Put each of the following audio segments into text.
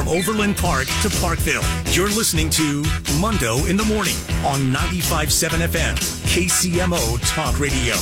from Overland Park to Parkville. You're listening to Mundo in the Morning on 95.7 FM, KCMO Talk Radio.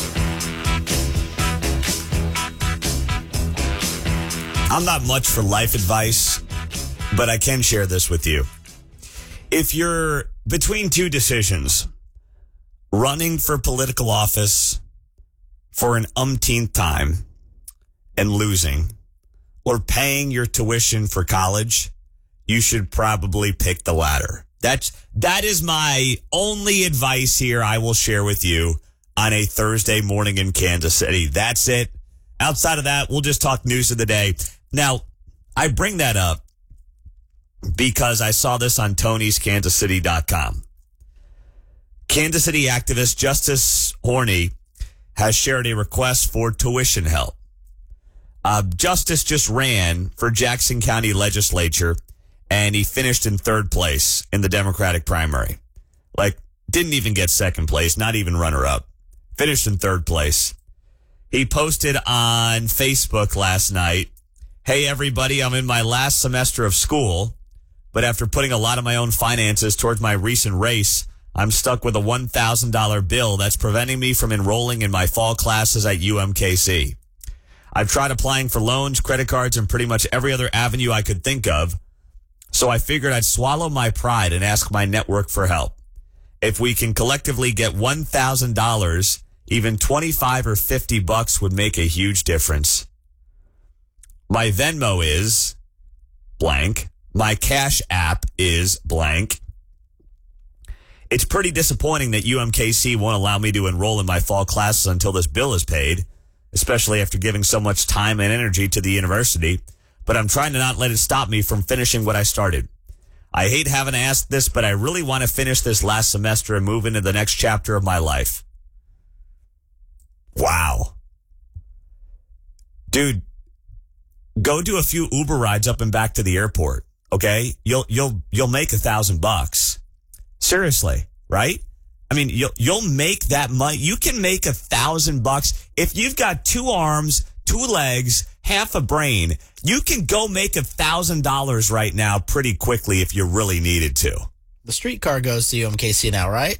I'm not much for life advice, but I can share this with you. If you're between two decisions, running for political office for an umpteenth time and losing, or paying your tuition for college, you should probably pick the latter. That is my only advice here I will share with you on a Thursday morning in Kansas City. That's it. Outside of that, we'll just talk news of the day. Now, I bring that up because I saw this on Tony'sKansasCity.com. Kansas City activist Justice Horny has shared a request for tuition help. Justice just ran for Jackson County Legislature, and he finished in third place in the Democratic primary. Didn't even get second place, not even runner-up. Finished in third place. He posted on Facebook last night, "Hey, everybody, I'm in my last semester of school, but after putting a lot of my own finances towards my recent race, I'm stuck with a $1,000 bill that's preventing me from enrolling in my fall classes at UMKC. I've tried applying for loans, credit cards, and pretty much every other avenue I could think of, so I figured I'd swallow my pride and ask my network for help. If we can collectively get $1,000, even 25 or 50 bucks would make a huge difference. My Venmo is blank. My Cash App is blank. It's pretty disappointing that UMKC won't allow me to enroll in my fall classes until this bill is paid, especially after giving so much time and energy to the university, but I'm trying to not let it stop me from finishing what I started. I hate having to ask this, but I really want to finish this last semester and move into the next chapter of my life." Wow. Dude, go do a few Uber rides up and back to the airport, okay? You'll make $1,000. Seriously, right? I mean, you'll make that money. You can make $1,000 if you've got 2 arms, 2 legs, half a brain. You can go make $1,000 right now pretty quickly if you really needed to. The streetcar goes to UMKC now, right?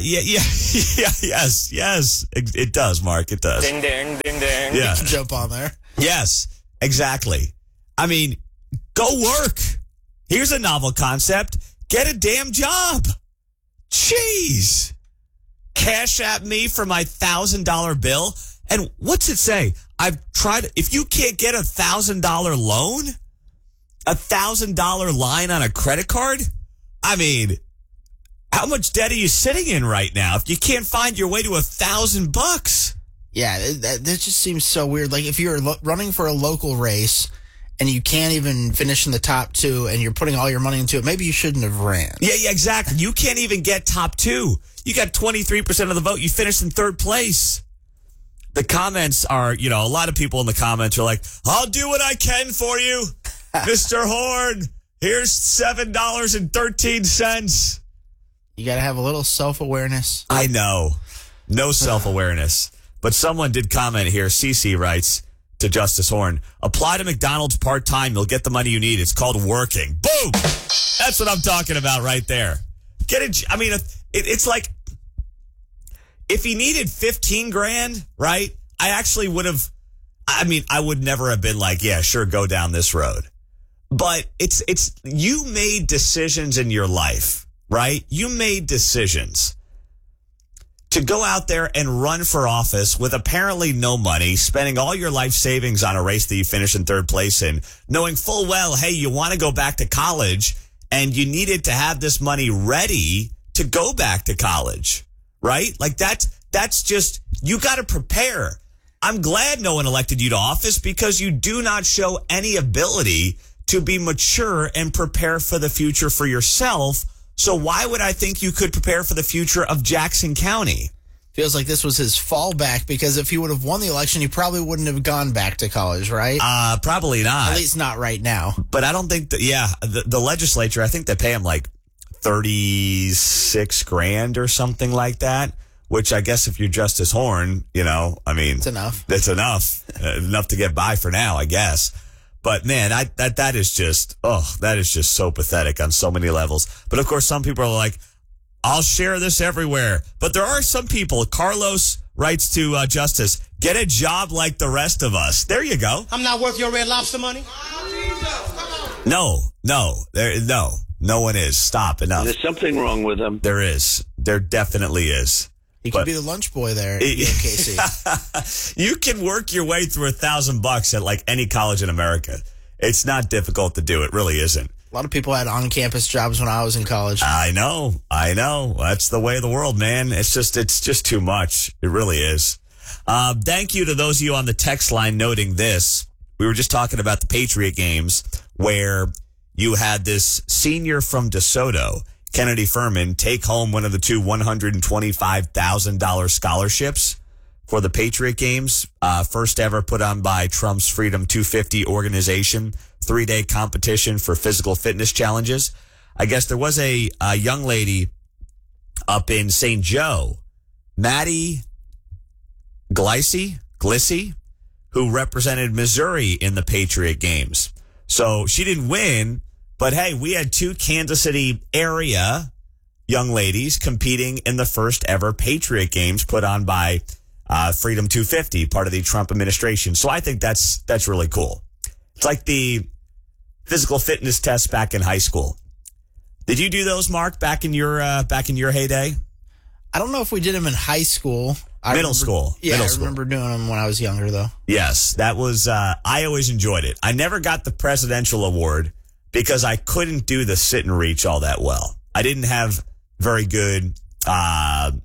Yes. It does, Mark. It does. Ding, ding, ding, ding. Yeah. You can jump on there. Yes, exactly. I mean, go work. Here's a novel concept. Get a damn job. Jeez. Cash at me for my $1,000 bill. And what's it say? I've tried. If you can't get $1,000 loan, $1,000 line on a credit card, I mean, how much debt are you sitting in right now if you can't find your way to $1,000? Yeah, that just seems so weird. Like, if you're running for a local race and you can't even finish in the top 2 and you're putting all your money into it, maybe you shouldn't have ran. Yeah, exactly. You can't even get top 2. You got 23% of the vote. You finished in third place. The comments are, a lot of people in the comments are like, "I'll do what I can for you, Mr. Horn. Here's $7.13. You got to have a little self-awareness. I know. No self-awareness. But someone did comment here. CC writes to Justice Horn, "Apply to McDonald's part-time. You'll get the money you need. It's called working." Boom! That's what I'm talking about right there. Get it. I mean, it's like, if he needed 15 grand, right? I would never have been like, yeah, sure, go down this road. But you made decisions in your life, right? You made decisions to go out there and run for office with apparently no money, spending all your life savings on a race that you finished in third place in, knowing full well, hey, you want to go back to college and you needed to have this money ready to go back to college, right? Like that's just, you got to prepare. I'm glad no one elected you to office because you do not show any ability to be mature and prepare for the future for yourself. So why would I think you could prepare for the future of Jackson County? Feels like this was his fallback, because if he would have won the election, he probably wouldn't have gone back to college, right? Probably not. At least not right now. But I don't think that, the legislature, I think they pay him like 36 grand or something like that, which I guess if you're Justice Horn, it's enough. It's enough. It's enough. Enough to get by for now, I guess. But man, that is just so pathetic on so many levels. But of course, some people are like, I'll share this everywhere. But there are some people, Carlos writes to Justice, get a job like the rest of us. There you go. I'm not worth your Red Lobster money. No one is. Stop, enough. There's something wrong with them. There is. There definitely is. He could be the lunch boy there, Casey. You can work your way through $1,000 at like any college in America. It's not difficult to do. It really isn't. A lot of people had on-campus jobs when I was in college. I know. That's the way of the world, man. It's just too much. It really is. Thank you to those of you on the text line noting this. We were just talking about the Patriot games where you had this senior from DeSoto, Kennedy Furman, take home one of the two $125,000 scholarships for the Patriot games. First ever put on by Trump's Freedom 250 organization. 3-day competition for physical fitness challenges. I guess there was a young lady up in St. Joe, Maddie Glissy, who represented Missouri in the Patriot games. So she didn't win, but hey, we had two Kansas City area young ladies competing in the first ever Patriot games put on by Freedom 250, part of the Trump administration. So I think that's really cool. It's like the physical fitness tests back in high school. Did you do those, Mark, back in your heyday? I don't know if we did them in high school. Middle school. Yeah, I remember doing them when I was younger, though. Yes, that was, I always enjoyed it. I never got the presidential award because I couldn't do the sit and reach all that well. I didn't have very good, not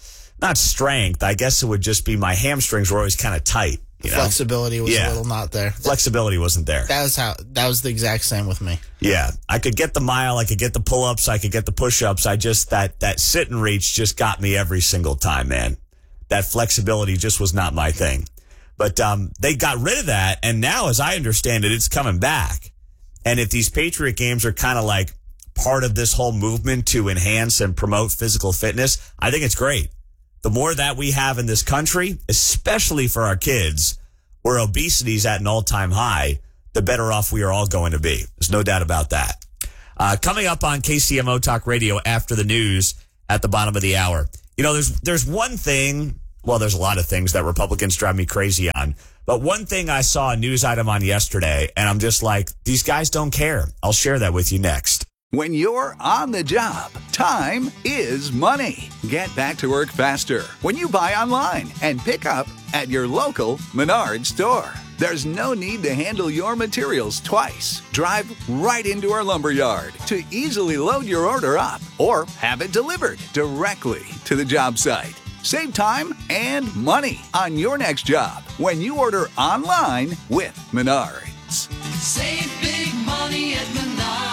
strength. I guess it would just be my hamstrings were always kind of tight. You know? Flexibility was a little not there. Flexibility wasn't there. That was the exact same with me. Yeah. I could get the mile. I could get the pull-ups. I could get the push-ups. That sit and reach just got me every single time, man. That flexibility just was not my thing. But they got rid of that, and now, as I understand it, it's coming back. And if these Patriot games are kind of like part of this whole movement to enhance and promote physical fitness, I think it's great. The more that we have in this country, especially for our kids, where obesity is at an all-time high, the better off we are all going to be. There's no doubt about that. Coming up on KCMO Talk Radio after the news at the bottom of the hour. You know, there's one thing, well, there's a lot of things that Republicans drive me crazy on, but one thing I saw a news item on yesterday, and I'm just like, these guys don't care. I'll share that with you next. When you're on the job, time is money. Get back to work faster when you buy online and pick up at your local Menards store. There's no need to handle your materials twice. Drive right into our lumberyard to easily load your order up or have it delivered directly to the job site. Save time and money on your next job when you order online with Menards. Save big money at Menards.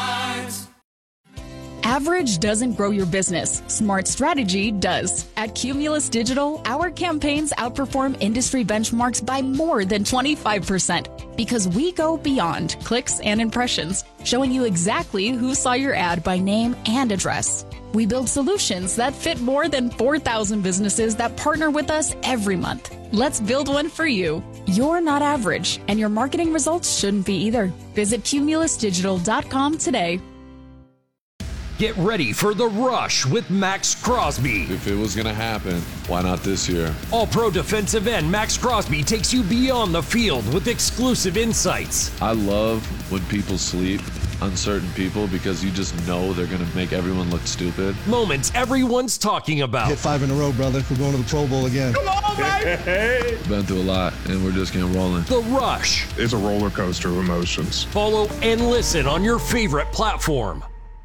Average doesn't grow your business. Smart strategy does. At Cumulus Digital, our campaigns outperform industry benchmarks by more than 25% because we go beyond clicks and impressions, showing you exactly who saw your ad by name and address. We build solutions that fit more than 4,000 businesses that partner with us every month. Let's build one for you. You're not average, and your marketing results shouldn't be either. Visit cumulusdigital.com today. Get ready for The Rush with Max Crosby. If it was going to happen, why not this year? All-pro defensive end Max Crosby takes you beyond the field with exclusive insights. I love when people sleep on certain people because you just know they're going to make everyone look stupid. Moments everyone's talking about. Hit 5 in a row, brother. We're going to the Pro Bowl again. Come on, baby! Been through a lot, and we're just getting rolling. The Rush. It's a roller coaster of emotions. Follow and listen on your favorite platform.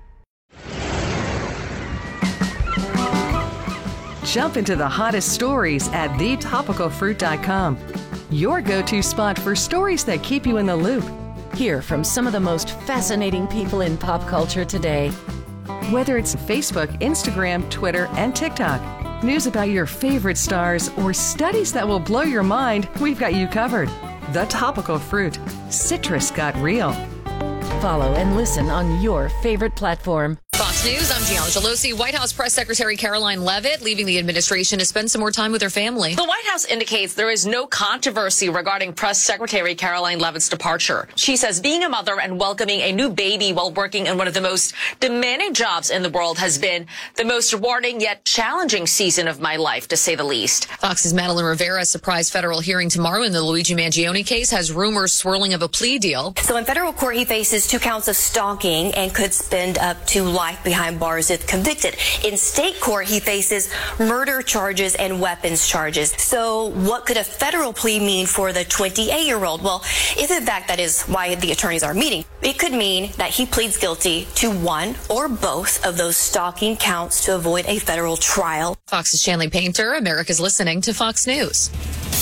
Jump into the hottest stories at thetopicalfruit.com. Your go-to spot for stories that keep you in the loop. Hear from some of the most fascinating people in pop culture today. Whether it's Facebook, Instagram, Twitter, and TikTok, news about your favorite stars, or studies that will blow your mind, we've got you covered. The Topical Fruit. Citrus got real. Follow and listen on your favorite platform. Brought Fox News, I'm Gianna Gelosi. White House Press Secretary Caroline Leavitt leaving the administration to spend some more time with her family. The White House indicates there is no controversy regarding Press Secretary Caroline Leavitt's departure. She says being a mother and welcoming a new baby while working in one of the most demanding jobs in the world has been the most rewarding yet challenging season of my life, to say the least. Fox's Madeline Rivera's surprise federal hearing tomorrow in the Luigi Mangione case has rumors swirling of a plea deal. So in federal court, he faces 2 counts of stalking and could spend up to life behind bars if convicted. In state court, he faces murder charges and weapons charges. So what could a federal plea mean for the 28-year-old? Well, if in fact that is why the attorneys are meeting, it could mean that he pleads guilty to one or both of those stalking counts to avoid a federal trial. Fox's Shanley Painter, America's listening to Fox News.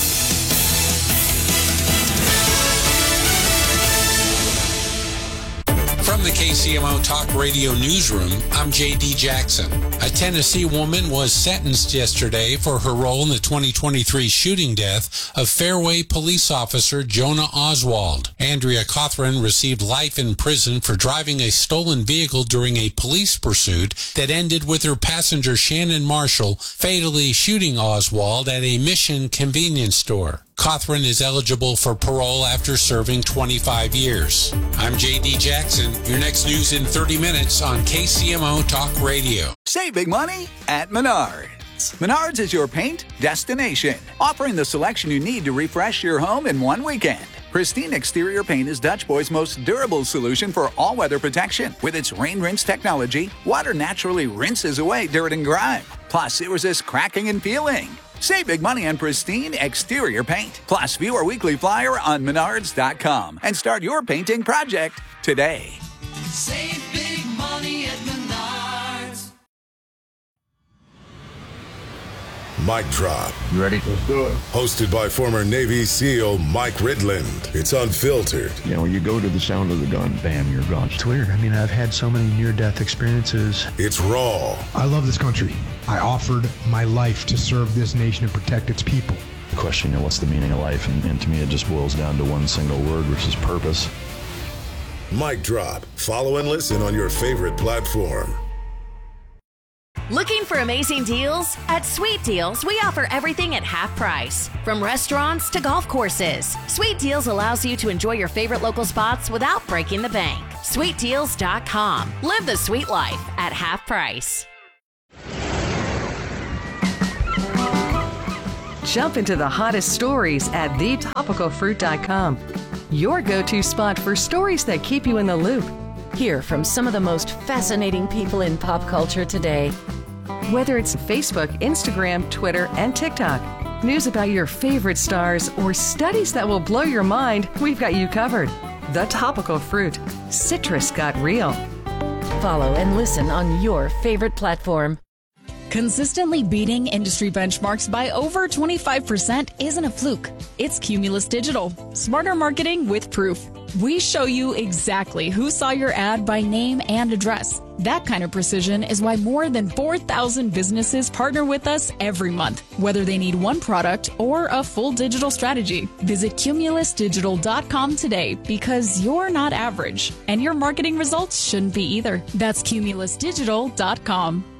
From the KCMO Talk Radio Newsroom, I'm J.D. Jackson. A Tennessee woman was sentenced yesterday for her role in the 2023 shooting death of Fairway police officer Jonah Oswald. Andrea Cothran received life in prison for driving a stolen vehicle during a police pursuit that ended with her passenger Shannon Marshall fatally shooting Oswald at a Mission convenience store. Cothran is eligible for parole after serving 25 years. I'm J.D. Jackson. Your next news in 30 minutes on KCMO Talk Radio. Save big money at Menards. Menards is your paint destination, offering the selection you need to refresh your home in one weekend. Pristine Exterior Paint is Dutch Boy's most durable solution for all-weather protection. With its rain rinse technology, water naturally rinses away dirt and grime. Plus, it resists cracking and peeling. Save big money on Pristine Exterior Paint. Plus, view our weekly flyer on Menards.com and start your painting project today. Save big money at Menards. Mic Drop. You ready? Let's do it. Hosted by former Navy SEAL Mike Ridland. It's unfiltered. You know, when you go to the sound of the gun, bam, you're gone. It's weird. I mean, I've had so many near-death experiences. It's raw. I love this country. I offered my life to serve this nation and protect its people. Question, you know, what's the meaning of life? And to me, it just boils down to one single word, which is purpose. Mic Drop. Follow and listen on your favorite platform. Looking for amazing deals? At Sweet Deals, we offer everything at half price. From restaurants to golf courses, Sweet Deals allows you to enjoy your favorite local spots without breaking the bank. SweetDeals.com. Live the sweet life at half price. Jump into the hottest stories at thetopicalfruit.com. Your go-to spot for stories that keep you in the loop. Hear from some of the most fascinating people in pop culture today. Whether it's Facebook, Instagram, Twitter, and TikTok, news about your favorite stars, or studies that will blow your mind, we've got you covered. The Topical Fruit. Citrus got real. Follow and listen on your favorite platform. Consistently beating industry benchmarks by over 25% isn't a fluke. It's Cumulus Digital. Smarter marketing with proof. We show you exactly who saw your ad by name and address. That kind of precision is why more than 4,000 businesses partner with us every month, whether they need one product or a full digital strategy. Visit cumulusdigital.com today because you're not average, and your marketing results shouldn't be either. That's cumulusdigital.com.